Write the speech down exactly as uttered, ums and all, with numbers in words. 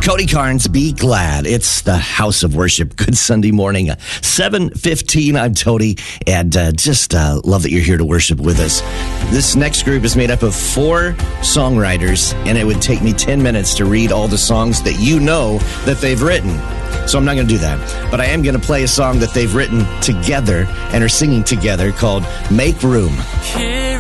Cody Carnes, Be Glad. It's the House of Worship. Good Sunday morning. seven fifteen, I'm Tody, and uh, just uh, love that you're here to worship with us. This next group is made up of four songwriters, and it would take me ten minutes to read all the songs that you know that they've written. So I'm not going to do that. But I am going to play a song that they've written together and are singing together called Make Room.